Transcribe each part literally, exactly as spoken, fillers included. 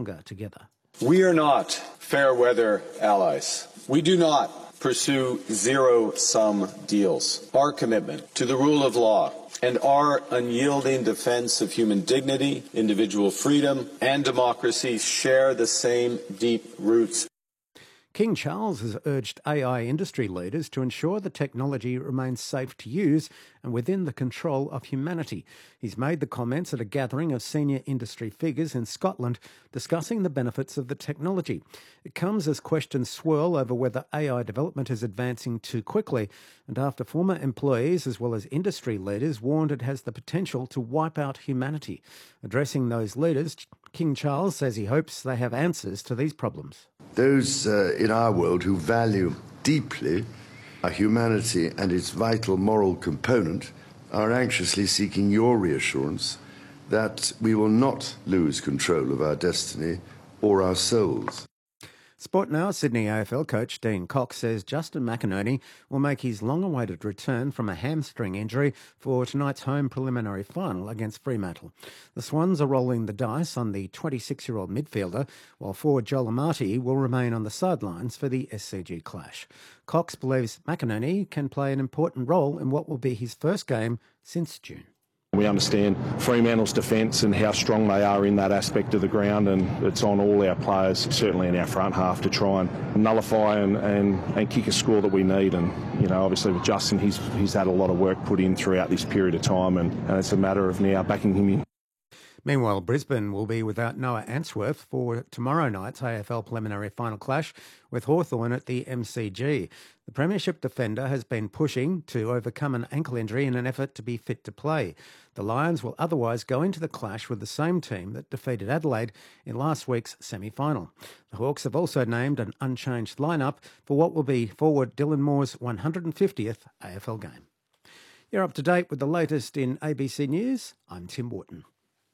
stronger together. We are not fair weather allies. We do not pursue zero-sum deals. Our commitment to the rule of law and our unyielding defense of human dignity, individual freedom, and democracy share the same deep roots. King Charles has urged A I industry leaders to ensure the technology remains safe to use and within the control of humanity. He's made the comments at a gathering of senior industry figures in Scotland discussing the benefits of the technology. It comes as questions swirl over whether A I development is advancing too quickly, and after former employees as well as industry leaders warned it has the potential to wipe out humanity. Addressing those leaders, King Charles says he hopes they have answers to these problems. Those uh, in our world who value deeply our humanity and its vital moral component are anxiously seeking your reassurance that we will not lose control of our destiny or our souls. Sport Now Sydney A F L coach Dean Cox says Justin McInerney will make his long-awaited return from a hamstring injury for tonight's home preliminary final against Fremantle. The Swans are rolling the dice on the twenty-six-year-old midfielder, while forward Joel Amati will remain on the sidelines for the S C G clash. Cox believes McInerney can play an important role in what will be his first game since June. We understand Fremantle's defence and how strong they are in that aspect of the ground, and it's on all our players, certainly in our front half, to try and nullify and, and, and kick a score that we need. And, you know, obviously with Justin, he's, he's had a lot of work put in throughout this period of time, and, and it's a matter of now backing him in. Meanwhile, Brisbane will be without Noah Answorth for tomorrow night's A F L preliminary final clash with Hawthorn at the M C G. The Premiership defender has been pushing to overcome an ankle injury in an effort to be fit to play. The Lions will otherwise go into the clash with the same team that defeated Adelaide in last week's semi-final. The Hawks have also named an unchanged lineup for what will be forward Dylan Moore's one hundred fiftieth A F L game. You're up to date with the latest in A B C News. I'm Tim Wharton.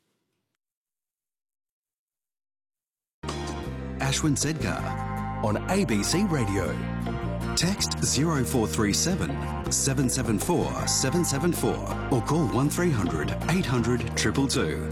Ashwin Sedgar on A B C Radio. Text zero four three seven, seven seven four, seven seven four or call one three hundred, eight hundred, two two two.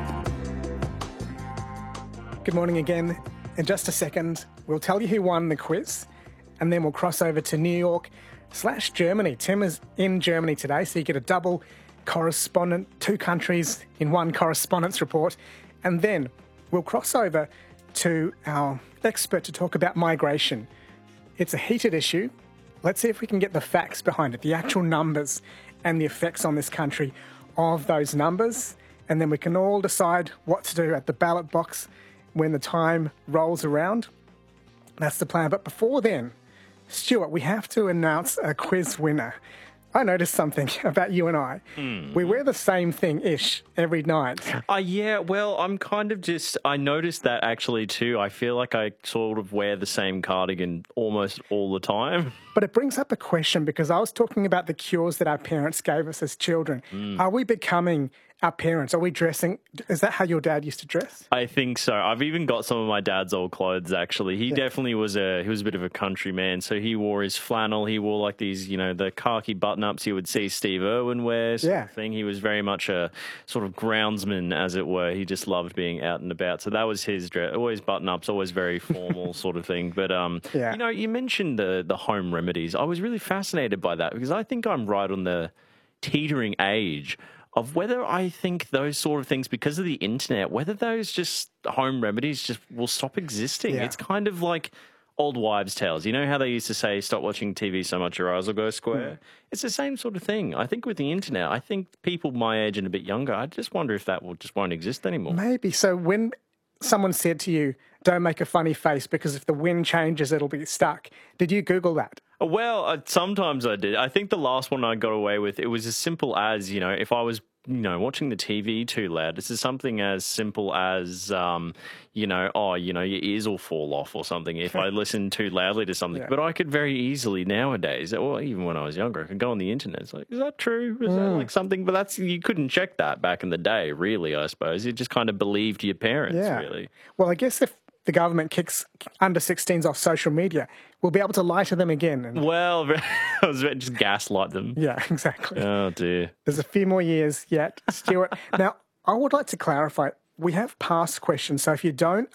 Good morning again. In just a second, we'll tell you who won the quiz, and then we'll cross over to New York slash Germany. Tim is in Germany today, so you get a double correspondent, two countries in one correspondence report, and then we'll cross over to our expert to talk about migration. It's a heated issue. Let's see if we can get the facts behind it, the actual numbers and the effects on this country of those numbers, and then we can all decide what to do at the ballot box when the time rolls around. That's the plan. But before then, Stuart, we have to announce a quiz winner. I noticed something about you and I. Mm. We wear the same thing-ish every night. Uh, yeah, well, I'm kind of just... I noticed that actually too. I feel like I sort of wear the same cardigan almost all the time. But it brings up a question, because I was talking about the cures that our parents gave us as children. Mm. Are we becoming our parents? Are we dressing... Is that how your dad used to dress? I think so. I've even got some of my dad's old clothes, actually. He yeah. definitely was a... He was a bit of a country man. So he wore his flannel. He wore like these, you know, the khaki button-ups you would see Steve Irwin wear sort yeah. of thing. He was very much a sort of groundsman, as it were. He just loved being out and about. So that was his dress. Always button-ups, always very formal sort of thing. But, um, yeah. you know, you mentioned the, the home remedies. I was really fascinated by that, because I think I'm right on the teetering age of whether I think those sort of things, because of the internet, whether those just home remedies just will stop existing. Yeah. It's kind of like old wives' tales. You know how they used to say, stop watching T V so much your eyes will go square? Mm. It's the same sort of thing. I think with the internet, I think people my age and a bit younger, I just wonder if that will just won't exist anymore. Maybe. So when someone said to you, don't make a funny face because if the wind changes, it'll be stuck, did you Google that? Well, uh, sometimes I did. I think the last one I got away with, it was as simple as, you know, if I was, you know, watching the T V too loud, this is something as simple as, um, you know, oh, you know, your ears will fall off or something if I listen too loudly to something. Yeah. But I could very easily nowadays, or even when I was younger, I could go on the internet. It's like, is that true? Is mm. that like something? But that's, you couldn't check that back in the day, really, I suppose. You just kind of believed your parents, yeah. really. Well, I guess if the government kicks under sixteens off social media, we'll be able to lie to them again. And... Well, I was about to just gaslight them. Yeah, exactly. Oh, dear. There's a few more years yet, Stuart. Now, I would like to clarify, we have past questions, so if you don't